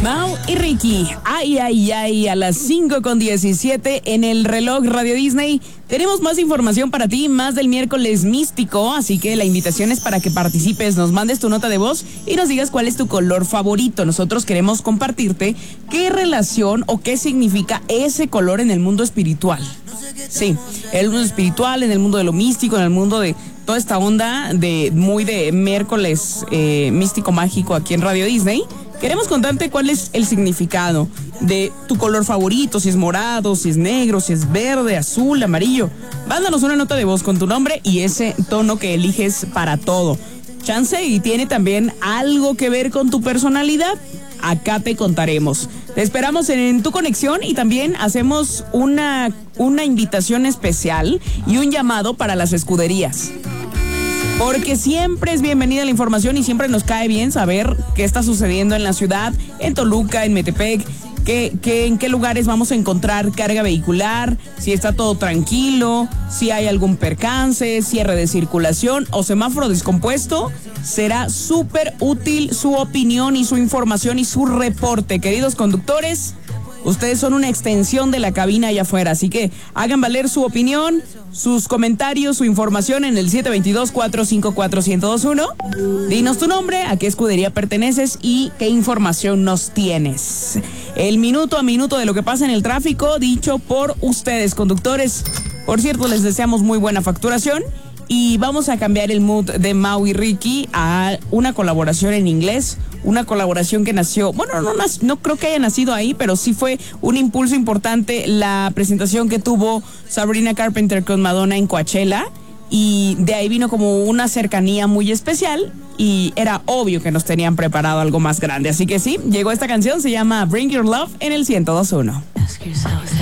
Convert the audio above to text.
Mau y Ricky, ay, a las 5:17 en el reloj Radio Disney. Tenemos más información para ti, más del miércoles místico, así que la invitación es para que participes, nos mandes tu nota de voz y nos digas cuál es tu color favorito. Nosotros queremos compartirte qué relación o qué significa ese color en el mundo espiritual. Sí, en el mundo espiritual, en el mundo de lo místico, en el mundo de toda esta onda de miércoles místico mágico aquí en Radio Disney. Queremos contarte cuál es el significado de tu color favorito, si es morado, si es negro, si es verde, azul, amarillo. Mándanos una nota de voz con tu nombre y ese tono que eliges para todo. Chance y tiene también algo que ver con tu personalidad. Acá te contaremos. Te esperamos en tu conexión y también hacemos una invitación especial y un llamado para las escuderías. Porque siempre es bienvenida la información y siempre nos cae bien saber qué está sucediendo en la ciudad, en Toluca, en Metepec, en qué lugares vamos a encontrar carga vehicular, si está todo tranquilo, si hay algún percance, cierre de circulación o semáforo descompuesto. Será súper útil su opinión y su información y su reporte. Queridos conductores, ustedes son una extensión de la cabina allá afuera, así que hagan valer su opinión, sus comentarios, su información en el 722-454-1021. Dinos tu nombre, a qué escudería perteneces y qué información nos tienes. El minuto a minuto de lo que pasa en el tráfico, dicho por ustedes, conductores. Por cierto, les deseamos muy buena facturación. Y vamos a cambiar el mood de Mau y Ricky a una colaboración en inglés, una colaboración que nació, bueno, no creo que haya nacido ahí, pero sí fue un impulso importante la presentación que tuvo Sabrina Carpenter con Madonna en Coachella, y de ahí vino como una cercanía muy especial y era obvio que nos tenían preparado algo más grande. Así que sí, llegó esta canción, se llama Bring Your Love en el 102.1.